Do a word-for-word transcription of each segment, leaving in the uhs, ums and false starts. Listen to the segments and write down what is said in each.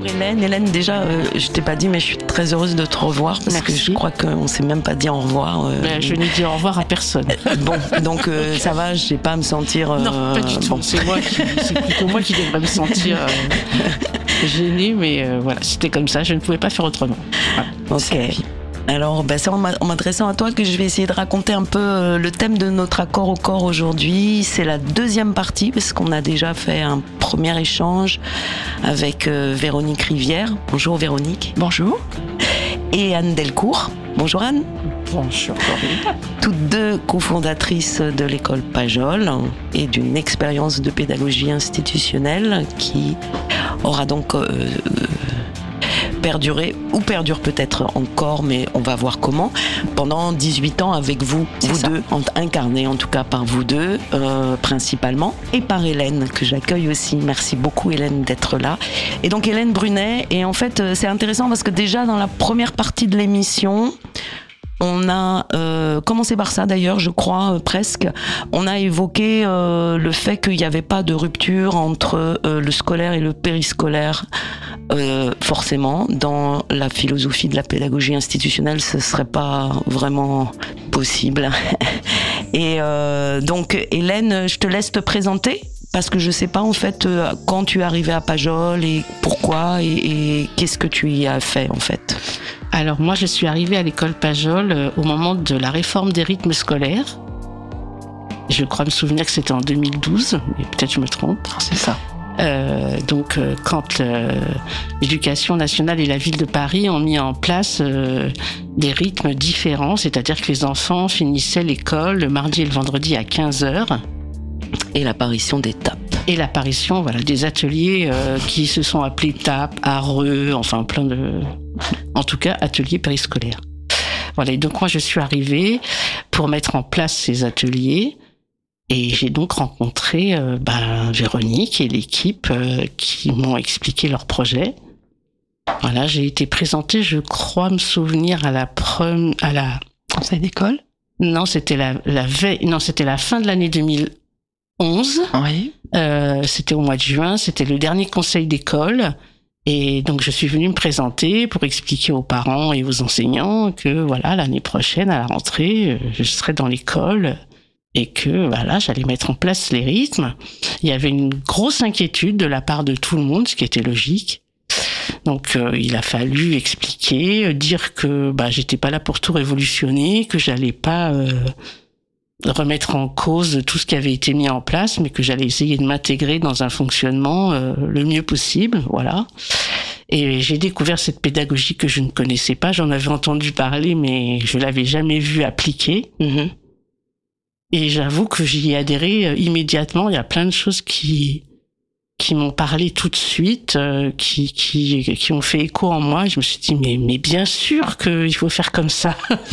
Hélène. Hélène, déjà, euh, je t'ai pas dit, mais je suis très heureuse de te revoir parce Merci. que je crois qu'on s'est même pas dit au revoir. Euh, ben, je n'ai dit au revoir à personne. Bon, donc euh, ça va, je n'ai pas à me sentir. Euh, non, pas du tout. Bon. C'est moi qui, c'est plutôt moi qui devrais me sentir euh, gênée, mais euh, voilà, c'était comme ça. Je ne pouvais pas faire autrement. Voilà. Ok. Alors, ben c'est en m'adressant à toi que je vais essayer de raconter un peu euh, le thème de notre accord au corps aujourd'hui. C'est la deuxième partie, parce qu'on a déjà fait un premier échange avec euh, Véronique Rivière. Bonjour Véronique. Bonjour. Et Anne Delcourt. Bonjour Anne. Bonjour. Toutes deux cofondatrices de l'école Pajol et d'une expérience de pédagogie institutionnelle qui aura donc... Euh, perdurer ou perdure peut-être encore, mais on va voir comment, pendant dix-huit ans avec vous, C'est vous ça. deux, incarnés en tout cas par vous deux euh, principalement, et par Hélène que j'accueille aussi. Merci beaucoup Hélène d'être là. Et donc Hélène Brunet, et en fait c'est intéressant parce que déjà dans la première partie de l'émission, on a euh, commencé par ça d'ailleurs, je crois, euh, presque. On a évoqué euh, le fait qu'il n'y avait pas de rupture entre euh, le scolaire et le périscolaire. Euh, forcément, dans la philosophie de la pédagogie institutionnelle, ce serait pas vraiment possible. Et euh, donc, Hélène, je te laisse te présenter. Parce que je sais pas en fait euh, quand tu es arrivée à Pajol et pourquoi et, et qu'est-ce que tu y as fait en fait. Alors moi je suis arrivée à l'école Pajol euh, au moment de la réforme des rythmes scolaires. Je crois me souvenir que c'était en deux mille douze, mais peut-être je me trompe. C'est ça. Euh, donc euh, quand euh, l'éducation nationale et la ville de Paris ont mis en place euh, des rythmes différents, c'est-à-dire que les enfants finissaient l'école le mardi et le vendredi à quinze heures. Et l'apparition des T A P. Et l'apparition voilà, des ateliers euh, qui se sont appelés T A P, ARE, enfin plein de... En tout cas, ateliers périscolaires. Voilà, et donc moi je suis arrivée pour mettre en place ces ateliers et j'ai donc rencontré euh, ben, Véronique et l'équipe euh, qui m'ont expliqué leur projet. Voilà, j'ai été présentée, je crois me souvenir, à la... Pre... à la... Conseil d'école. Non, c'était la, la veille... non, c'était la fin de l'année deux mille onze. Oui. Euh, c'était au mois de juin, c'était le dernier conseil d'école. Et donc, je suis venue me présenter pour expliquer aux parents et aux enseignants que, voilà, l'année prochaine, à la rentrée, je serai dans l'école et que, voilà, j'allais mettre en place les rythmes. Il y avait une grosse inquiétude de la part de tout le monde, ce qui était logique. Donc, euh, il a fallu expliquer, dire que, bah, j'étais pas là pour tout révolutionner, que j'allais pas, euh, remettre en cause tout ce qui avait été mis en place, mais que j'allais essayer de m'intégrer dans un fonctionnement euh, le mieux possible, voilà. Et j'ai découvert cette pédagogie que je ne connaissais pas, j'en avais entendu parler, mais je l'avais jamais vue appliquée. Mm-hmm. Et j'avoue que j'y ai adhéré euh, immédiatement. Il y a plein de choses qui qui m'ont parlé tout de suite, euh, qui qui qui ont fait écho en moi. Je me suis dit mais mais bien sûr qu'il faut faire comme ça.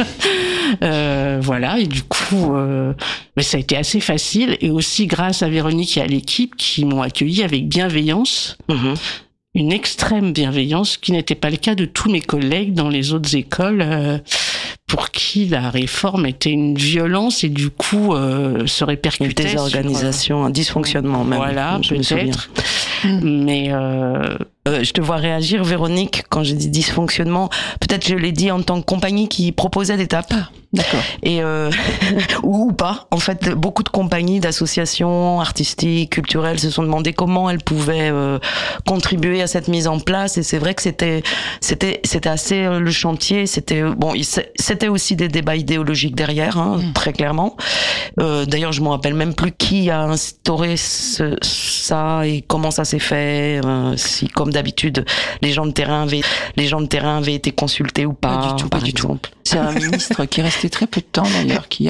euh, voilà, et du coup euh, mais ça a été assez facile, et aussi grâce à Véronique et à l'équipe qui m'ont accueilli avec bienveillance. Mm-hmm. Une extrême bienveillance qui n'était pas le cas de tous mes collègues dans les autres écoles euh, pour qui la réforme était une violence et du coup euh, se répercutait Une désorganisation, sur, euh, un dysfonctionnement même. Voilà, je me souviens. peut-être. Mais euh, Euh, je te vois réagir, Véronique, quand j'ai dit dysfonctionnement. Peut-être je l'ai dit en tant que compagnie qui proposait des T A P. D'accord. Et euh, ou, ou pas. En fait, beaucoup de compagnies, d'associations artistiques, culturelles se sont demandé comment elles pouvaient euh, contribuer à cette mise en place. Et c'est vrai que c'était c'était c'était assez euh, le chantier. C'était bon, il, c'était aussi des débats idéologiques derrière, hein, mmh. très clairement. Euh, d'ailleurs, je me rappelle même plus qui a instauré ce, ça et comment ça s'est fait. Euh, si comme d'habitude, les gens de terrain avaient, les gens de terrain avaient été consultés ou pas. Pas du tout, par pas du exemple. tout. C'est un ministre qui est resté très peu de temps d'ailleurs, qui